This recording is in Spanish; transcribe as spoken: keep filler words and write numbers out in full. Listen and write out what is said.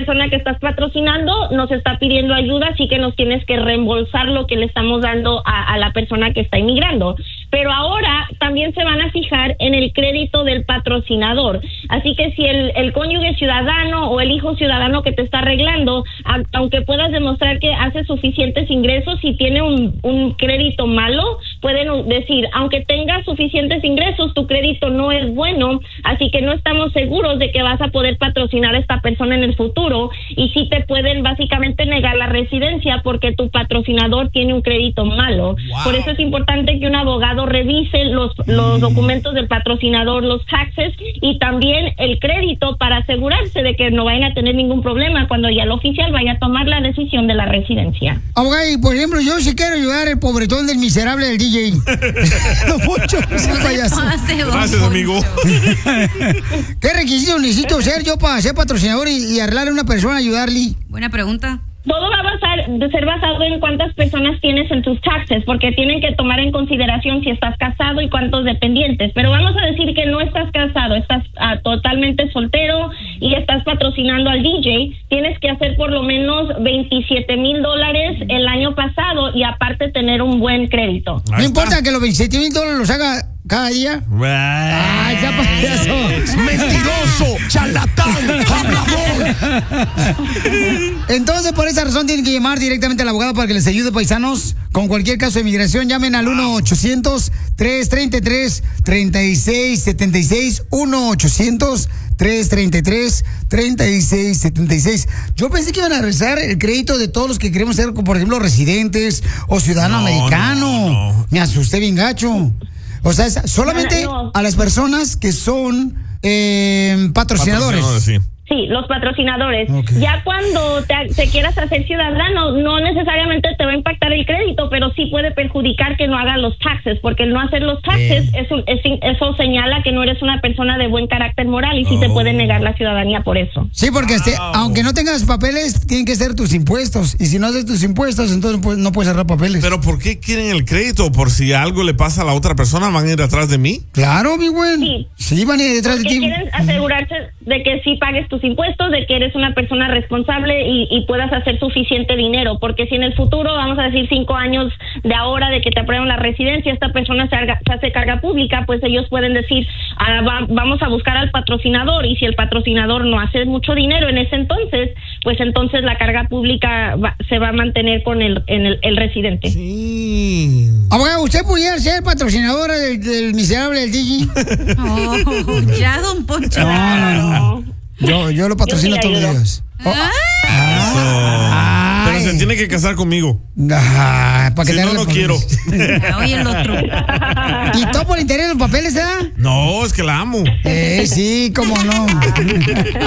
persona que estás patrocinando nos está pidiendo ayuda, así que nos tienes que reembolsar lo que le estamos dando a, a la persona que está inmigrando. Pero ahora también se van a fijar en el crédito del patrocinador. Así que si el, el cónyuge ciudadano o el hijo ciudadano que te está arreglando, a, aunque puedas demostrar que hace suficientes ingresos, si tiene un, un crédito malo, pueden decir, aunque tengas suficientes ingresos, tu crédito no es bueno, así que no estamos seguros de que vas a poder patrocinar a esta persona en el futuro, y sí te pueden básicamente negar la residencia porque tu patrocinador tiene un crédito malo. Wow. Por eso es importante que un abogado revise los, los documentos del patrocinador, los taxes y también el crédito para asegurarse de que no vayan a tener ningún problema cuando ya el oficial vaya a tomar la decisión de la residencia. Abogado, y por ejemplo, yo sí quiero ayudar al pobretón del miserable del D J. No mucho, no payaso. Gracias, amigo. ¿Qué requisitos necesito ser yo para ser patrocinador y, y arreglarle a una persona, ayudarle? Buena pregunta. Todo va a basar, de ser basado en cuántas personas tienes en tus taxes, porque tienen que tomar en consideración si estás casado y cuántos dependientes. Pero vamos a decir que no estás casado, estás uh, totalmente soltero y estás patrocinando al D J. Tienes que hacer por lo menos veintisiete mil dólares el año pasado y aparte tener un buen crédito. No importa que los veintisiete mil dólares los haga cada día. ¡Ay, ya payaso! ¡Mentiroso! ¡Charlatán! ¡Hablador! Entonces, por esa razón, tienen que llamar directamente al abogado para que les ayude, paisanos. Con cualquier caso de migración, llamen al uno ochocientos, tres treinta y tres, treinta y seis setenta y seis. uno ochocientos, tres treinta y tres, treinta y seis setenta y seis. Yo pensé que iban a rezar el crédito de todos los que queremos ser, por ejemplo, residentes o ciudadano no, americano. No, no. Me asusté bien gacho. O sea, es solamente no, no. a las personas que son eh, patrocinadores. patrocinadores sí. Sí, los patrocinadores. Okay. Ya cuando te, te quieras hacer ciudadano, no necesariamente te va a impactar el crédito, pero sí puede perjudicar que no hagas los taxes, porque el no hacer los taxes, eh. eso, es, eso señala que no eres una persona de buen carácter moral y sí oh. te puede negar la ciudadanía por eso. Sí, porque wow. este, aunque no tengas papeles, tienen que ser tus impuestos. Y si no haces tus impuestos, entonces pues, no puedes cerrar papeles. ¿Pero por qué quieren el crédito? ¿Por si algo le pasa a la otra persona, van a ir atrás de mí? Claro, mi güey. Sí. Sí, van a ir detrás porque de ti. Quieren asegurarse de que sí pagues tus impuestos, de que eres una persona responsable y, y puedas hacer suficiente dinero, porque si en el futuro, vamos a decir cinco años de ahora de que te aprueban la residencia, esta persona se, haga, se hace carga pública, pues ellos pueden decir, ah, va, vamos a buscar al patrocinador, y si el patrocinador no hace mucho dinero en ese entonces, pues entonces la carga pública va, se va a mantener con el, en el, el residente. Sí. Abogado, ¿usted pudiera ser patrocinadora del, del miserable del D J? Oh, ya, don Poncho. No, no, no. Yo, yo lo patrocino todos los días. Oh. Ah, pero se tiene que casar conmigo. Ah, para que si no, no quiero. Oye, el otro. ¿Y todo por interés en los papeles, eh? No, es que la amo. Eh, sí, cómo no.